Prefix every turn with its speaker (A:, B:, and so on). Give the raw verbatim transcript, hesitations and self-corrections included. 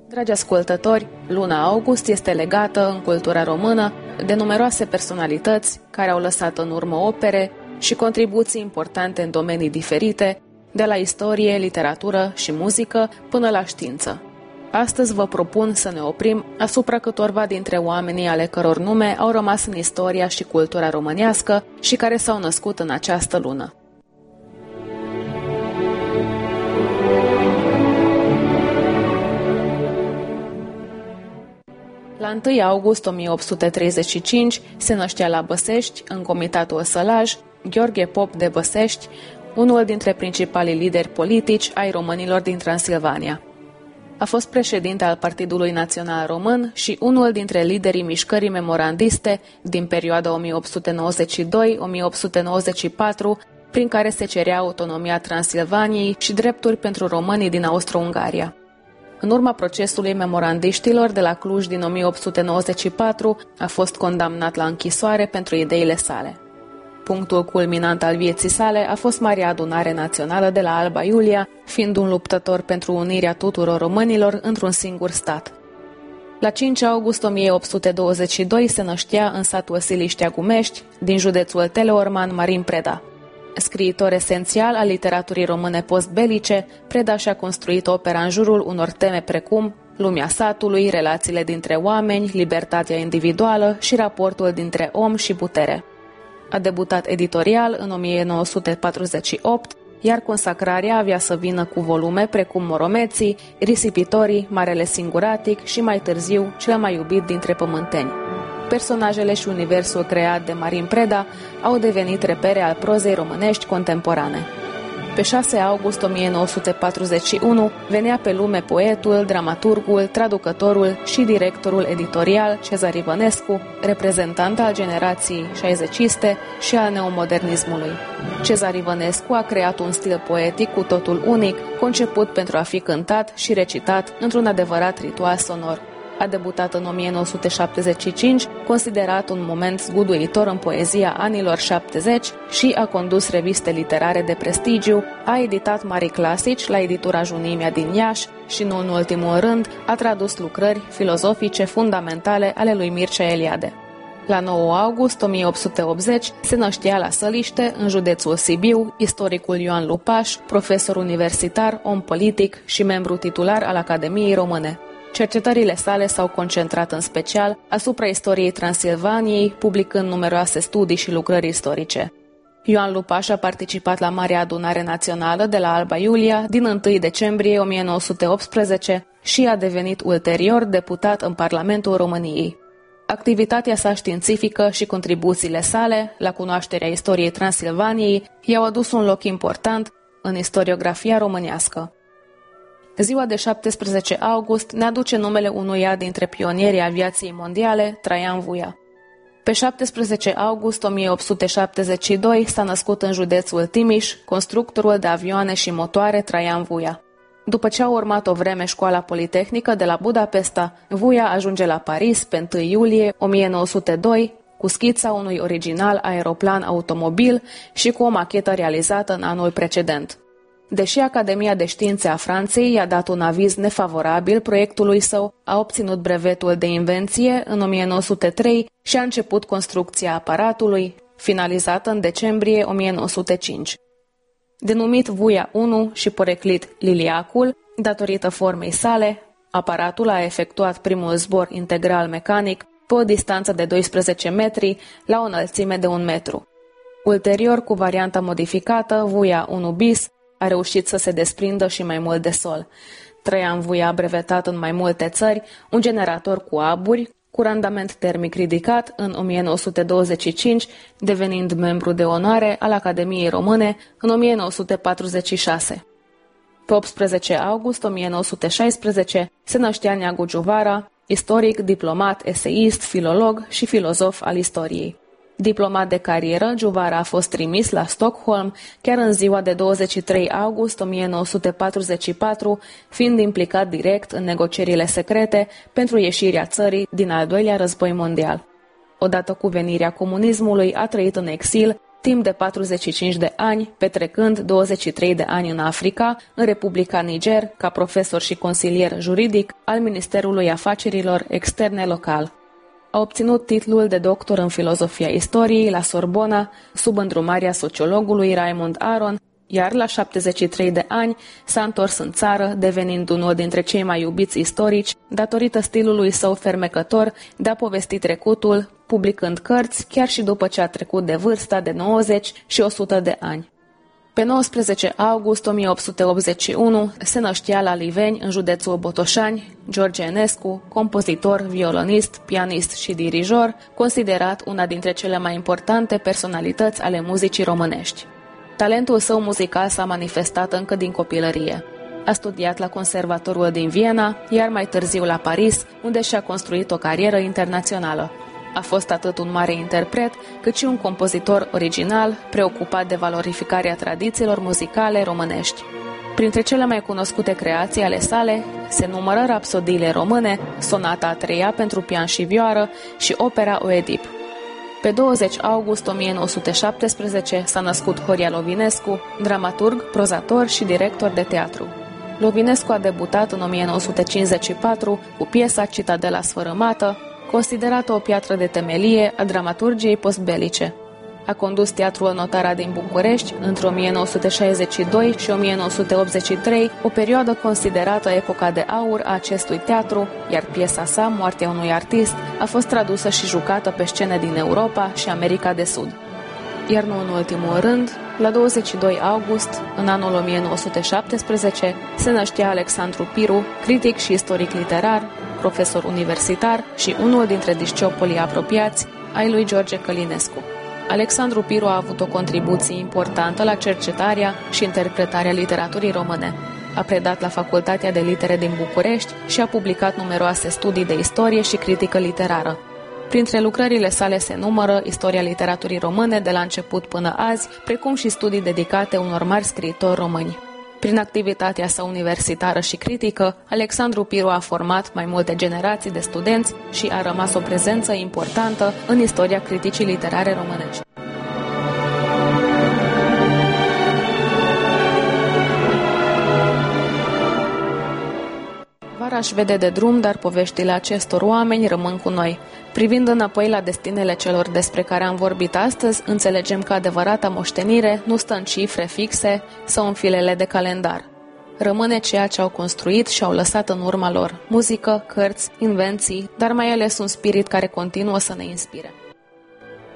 A: Dragi ascultători, luna august este legată în cultura română de numeroase personalități care au lăsat în urmă opere și contribuții importante în domenii diferite, de la istorie, literatură și muzică până la știință. Astăzi vă propun să ne oprim asupra câtorva dintre oamenii ale căror nume au rămas în istoria și cultura românească și care s-au născut în această lună. La întâi august o mie opt sute treizeci și cinci se năștea la Băsești, în comitatul Sălaj, Gheorghe Pop de Băsești, unul dintre principalii lideri politici ai românilor din Transilvania. A fost președinte al Partidului Național Român și unul dintre liderii mișcării memorandiste din perioada o mie opt sute nouăzeci și doi - o mie opt sute nouăzeci și patru, prin care se cerea autonomia Transilvaniei și drepturi pentru românii din Austro-Ungaria. În urma procesului memorandiștilor de la Cluj din o mie opt sute nouăzeci și patru, a fost condamnat la închisoare pentru ideile sale. Punctul culminant al vieții sale a fost Marea Adunare Națională de la Alba Iulia, fiind un luptător pentru unirea tuturor românilor într-un singur stat. La cinci august o mie opt sute douăzeci și doi se năștea în satul Siliștea Gumești, din județul Teleorman, Marin Preda. Scriitor esențial al literaturii române postbelice, Preda și-a construit opera în jurul unor teme precum lumea satului, relațiile dintre oameni, libertatea individuală și raportul dintre om și putere. A debutat editorial în o mie nouă sute patruzeci și opt, iar consacrarea avea să vină cu volume precum Moromeții, Risipitorii, Marele Singuratic și mai târziu Cel mai iubit dintre pământeni. Personajele și universul creat de Marin Preda au devenit repere al prozei românești contemporane. Pe șase august o mie nouă sute patruzeci și unu venea pe lume poetul, dramaturgul, traducătorul și directorul editorial Cezar Ivănescu, reprezentant al generației șaizeciste și al neomodernismului. Cezar Ivănescu a creat un stil poetic cu totul unic, conceput pentru a fi cântat și recitat într-un adevărat ritual sonor. A debutat în o mie nouă sute șaptezeci și cinci, considerat un moment zguduitor în poezia anilor șaptezeci, și a condus reviste literare de prestigiu, a editat mari clasici la editura Junimea din Iași și, nu în ultimul rând, a tradus lucrări filozofice fundamentale ale lui Mircea Eliade. La nouă august o mie opt sute optzeci se năștea la Săliște, în județul Sibiu, istoricul Ioan Lupaș, profesor universitar, om politic și membru titular al Academiei Române. Cercetările sale s-au concentrat în special asupra istoriei Transilvaniei, publicând numeroase studii și lucrări istorice. Ioan Lupaș a participat la Marea Adunare Națională de la Alba Iulia din întâi decembrie o mie nouă sute optsprezece și a devenit ulterior deputat în Parlamentul României. Activitatea sa științifică și contribuțiile sale la cunoașterea istoriei Transilvaniei i-au adus un loc important în istoriografia românească. Ziua de șaptesprezece august ne aduce numele unuia dintre pionierii aviației mondiale, Traian Vuia. Pe șaptesprezece august o mie opt sute șaptezeci și doi s-a născut în județul Timiș constructorul de avioane și motoare Traian Vuia. După ce a urmat o vreme școala politehnică de la Budapesta, Vuia ajunge la Paris pe întâi iulie o mie nouă sute doi cu schița unui original aeroplan automobil și cu o machetă realizată în anul precedent. Deși Academia de Științe a Franței i-a dat un aviz nefavorabil proiectului său, a obținut brevetul de invenție în o mie nouă sute trei și a început construcția aparatului, finalizată în decembrie o mie nouă sute cinci. Denumit Vuia unu și poreclit Liliacul, datorită formei sale, aparatul a efectuat primul zbor integral mecanic pe o distanță de doisprezece metri la o înălțime de un metru. Ulterior, cu varianta modificată, Vuia unu bis, a reușit să se desprindă și mai mult de sol. Traian Vuia a brevetat în mai multe țări un generator cu aburi, cu randament termic ridicat în o mie nouă sute douăzeci și cinci, devenind membru de onoare al Academiei Române în o mie nouă sute patruzeci și șase. Pe optsprezece august o mie nouă sute șaisprezece se năștea Neagu Giuvara, istoric, diplomat, eseist, filolog și filozof al istoriei. Diplomat de carieră, Giuvara a fost trimis la Stockholm chiar în ziua de douăzeci și trei august o mie nouă sute patruzeci și patru, fiind implicat direct în negocierile secrete pentru ieșirea țării din al doilea război mondial. Odată cu venirea comunismului, a trăit în exil timp de patruzeci și cinci de ani, petrecând douăzeci și trei de ani în Africa, în Republica Niger, ca profesor și consilier juridic al Ministerului Afacerilor Externe local. A obținut titlul de doctor în filozofia istoriei la Sorbona, sub îndrumarea sociologului Raymond Aron, iar la șaptezeci și trei de ani s-a întors în țară, devenind unul dintre cei mai iubiți istorici, datorită stilului său fermecător de a povesti trecutul, publicând cărți chiar și după ce a trecut de vârsta de nouăzeci și o sută de ani. Pe nouăsprezece august o mie opt sute optzeci și unu se năștea la Liveni, în județul Botoșani, George Enescu, compozitor, violonist, pianist și dirijor, considerat una dintre cele mai importante personalități ale muzicii românești. Talentul său muzical s-a manifestat încă din copilărie. A studiat la Conservatorul din Viena, iar mai târziu la Paris, unde și-a construit o carieră internațională. A fost atât un mare interpret, cât și un compozitor original, preocupat de valorificarea tradițiilor muzicale românești. Printre cele mai cunoscute creații ale sale se numără rapsodiile române, sonata a treia pentru pian și vioară și opera Oedip. Pe douăzeci august o mie nouă sute șaptesprezece s-a născut Horia Lovinescu, dramaturg, prozator și director de teatru. Lovinescu a debutat în o mie nouă sute cincizeci și patru cu piesa Citadela sfărâmată, considerată o piatră de temelie a dramaturgiei postbelice. A condus Teatrul Notara din București între o mie nouă sute șaizeci și doi și o mie nouă sute optzeci și trei, o perioadă considerată epoca de aur a acestui teatru, iar piesa sa, Moartea unui artist, a fost tradusă și jucată pe scene din Europa și America de Sud. Iar nu în ultimul rând, la douăzeci și doi august, în anul o mie nouă sute șaptesprezece, se năștea Alexandru Piru, critic și istoric literar, profesor universitar și unul dintre discipolii apropiați ai lui George Călinescu. Alexandru Piru a avut o contribuție importantă la cercetarea și interpretarea literaturii române. A predat la Facultatea de Litere din București și a publicat numeroase studii de istorie și critică literară. Printre lucrările sale se numără Istoria literaturii române de la început până azi, precum și studii dedicate unor mari scriitori români. Prin activitatea sa universitară și critică, Alexandru Piru a format mai multe generații de studenți și a rămas o prezență importantă în istoria criticii literare românești. Vara își vede de drum, dar poveștile acestor oameni rămân cu noi. Privind înapoi la destinele celor despre care am vorbit astăzi, înțelegem că adevărata moștenire nu stă în cifre fixe sau în filele de calendar. Rămâne ceea ce au construit și au lăsat în urma lor: muzică, cărți, invenții, dar mai ales un spirit care continuă să ne inspire.